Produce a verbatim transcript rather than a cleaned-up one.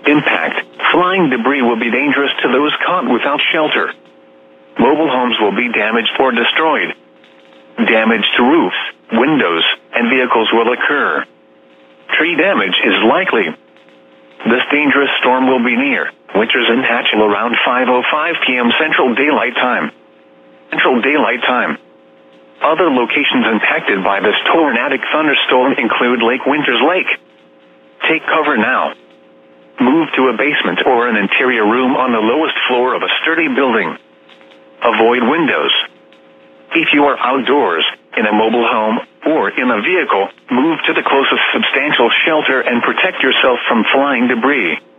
Impact. Flying debris will be dangerous to those caught without shelter. Mobile homes will be damaged or destroyed. Damage to roofs, windows, and vehicles will occur. Tree damage is likely. This dangerous storm will be near Winters and Hatchell around five oh five p.m. Central Daylight Time. Central Daylight Time. Other locations impacted by this tornadic thunderstorm include Lake Winters Lake. Take cover now. Move to a basement or an interior room on the lowest floor of a sturdy building. Avoid windows. If you are outdoors, in a mobile home, or in a vehicle, move to the closest substantial shelter and protect yourself from flying debris.